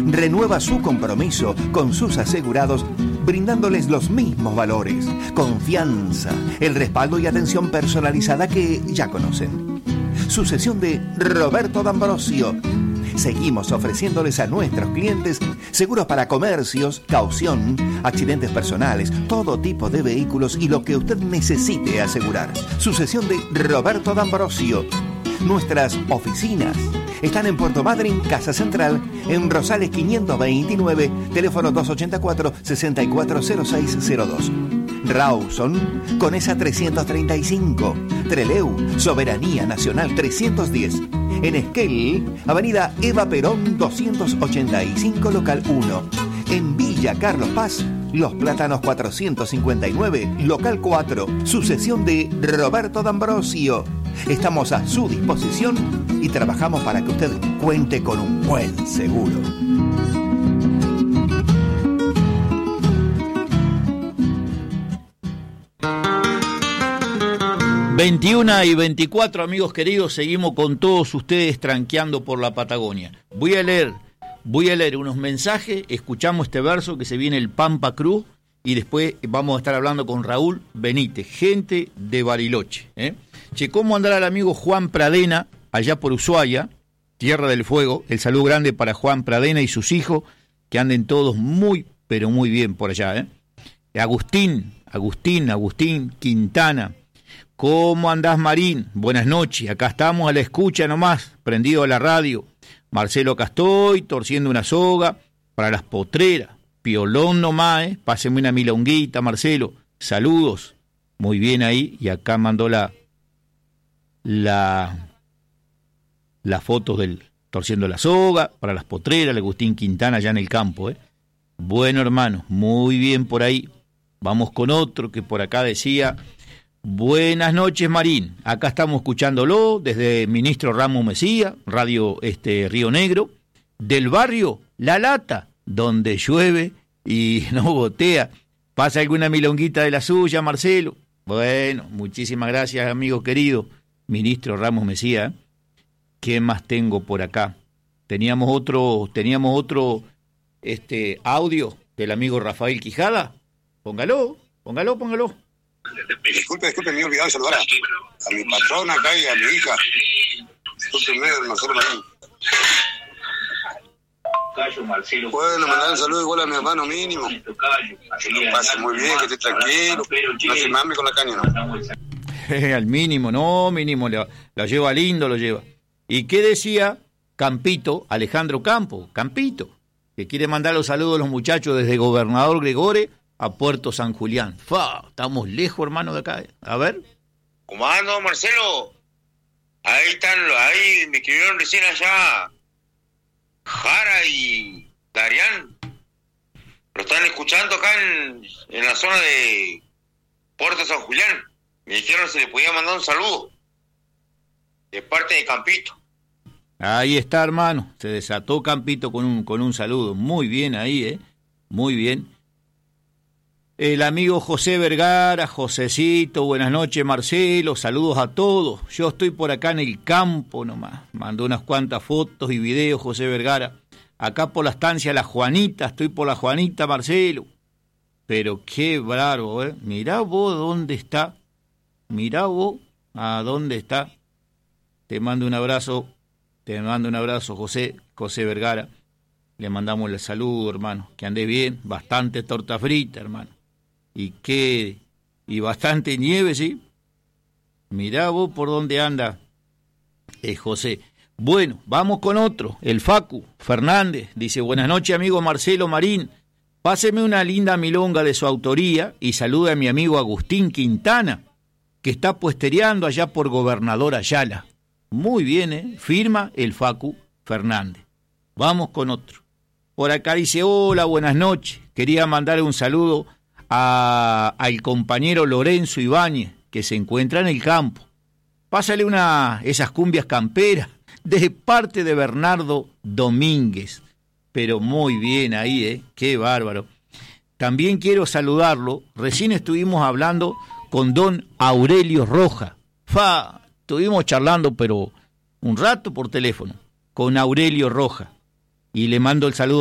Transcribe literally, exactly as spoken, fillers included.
renueva su compromiso con sus asegurados, brindándoles los mismos valores, confianza, el respaldo y atención personalizada que ya conocen. Sucesión de Roberto D'Ambrosio. Seguimos ofreciéndoles a nuestros clientes seguros para comercios, caución, accidentes personales, todo tipo de vehículos y lo que usted necesite asegurar. Sucesión de Roberto D'Ambrosio. Nuestras oficinas están en Puerto Madryn, Casa Central, en Rosales quinientos veintinueve, teléfono dos ochenta y cuatro, sesenta y cuatro cero seis cero dos. Rawson, Conesa trescientos treinta y cinco, Trelew, Soberanía Nacional trescientos diez. En Esquel, Avenida Eva Perón doscientos ochenta y cinco, local uno. En Villa Carlos Paz, Los Plátanos cuatrocientos cincuenta y nueve, local cuatro. Sucesión de Roberto D'Ambrosio. Estamos a su disposición y trabajamos para que usted cuente con un buen seguro. veintiuna y veinticuatro, amigos queridos, seguimos con todos ustedes tranqueando por la Patagonia. Voy a leer, voy a leer unos mensajes, escuchamos este verso que se viene el Pampa Cruz y después vamos a estar hablando con Raúl Benítez, gente de Bariloche. ¿eh? Che, ¿cómo andará el amigo Juan Pradena, allá por Ushuaia, Tierra del Fuego? El saludo grande para Juan Pradena y sus hijos, que anden todos muy, pero muy bien por allá. ¿eh? Agustín, Agustín, Agustín Quintana. ¿Cómo andás, Marín? Buenas noches, acá estamos a la escucha nomás, prendido a la radio. Marcelo, acá estoy, torciendo una soga para las potreras. Piolón nomás, ¿eh? Pásenme una milonguita, Marcelo. Saludos. Muy bien ahí, y acá mandó la la las fotos del torciendo la soga para las potreras, el Agustín Quintana allá en el campo. ¿eh? Bueno, hermano, muy bien por ahí. Vamos con otro que por acá decía... Buenas noches, Marín. Acá estamos escuchándolo desde Ministro Ramos Mesía, Radio este Río Negro, del barrio La Lata, donde llueve y no gotea. ¿Pasa alguna milonguita de la suya, Marcelo? Bueno, muchísimas gracias, amigo querido, Ministro Ramos Mesía. ¿Qué más tengo por acá? Teníamos otro, teníamos otro este audio del amigo Rafael Quijada. Póngalo, póngalo, póngalo. Disculpe, disculpe, me he olvidado de saludar a, a mi patrona acá y a mi hija. Disculpenme, Marcelo Marín. Bueno, mandar un saludo igual a mi hermano mínimo. Que lo pase muy bien, que esté tranquilo. No se mame con la caña, ¿no? Al mínimo, no, mínimo, lo, lo lleva lindo, lo lleva. ¿Y qué decía Campito, Alejandro Campo? Campito, que quiere mandar los saludos a los muchachos desde Gobernador Gregore a Puerto San Julián. Fa, estamos lejos, hermano, de acá. A ver. ¿Cómo ando, Marcelo? Ahí están, ahí me escribieron recién allá Jara y Darián. Lo están escuchando acá en, en la zona de Puerto San Julián. Me dijeron si le podía mandar un saludo de parte de Campito. Ahí está, hermano. Se desató Campito con un, con un saludo. Muy bien ahí, ¿eh? Muy bien. El amigo José Vergara, Josecito, buenas noches, Marcelo, saludos a todos. Yo estoy por acá en el campo nomás. Mandó unas cuantas fotos y videos, José Vergara. Acá por la estancia La Juanita, estoy por La Juanita, Marcelo. Pero qué bravo, ¿eh? Mirá vos dónde está. Mirá vos a dónde está. Te mando un abrazo, te mando un abrazo, José, José Vergara. Le mandamos el saludo, hermano. Que andes bien, bastante torta frita, hermano. Y qué, y bastante nieve, ¿sí? Mirá vos por dónde anda eh, José. Bueno, vamos con otro, el Facu Fernández. Dice, buenas noches, amigo Marcelo Marín. Páseme una linda milonga de su autoría y salude a mi amigo Agustín Quintana, que está puestereando allá por Gobernador Ayala. Muy bien, ¿eh? Firma el Facu Fernández. Vamos con otro. Por acá dice, hola, buenas noches. Quería mandarle un saludo A, al compañero Lorenzo Ibáñez, que se encuentra en el campo. Pásale una esas cumbias camperas de parte de Bernardo Domínguez. Pero muy bien ahí, ¿eh? Qué bárbaro. También quiero saludarlo. Recién estuvimos hablando con don Aurelio Roja. Fa, estuvimos charlando, pero un rato por teléfono, con Aurelio Roja. Y le mando el saludo